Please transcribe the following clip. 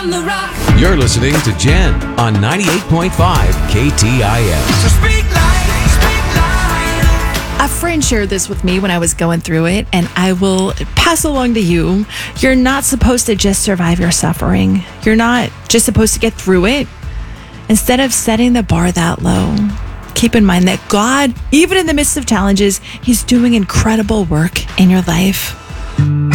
on the rock. You're listening to Jen on 98.5 KTIS. So speak life, speak life. A friend shared this with me when I was going through it, and I will pass along to you. You're not supposed to just survive your suffering. You're not just supposed to get through it. Instead of setting the bar that low, keep in mind that God, even in the midst of challenges, He's doing incredible work in your life.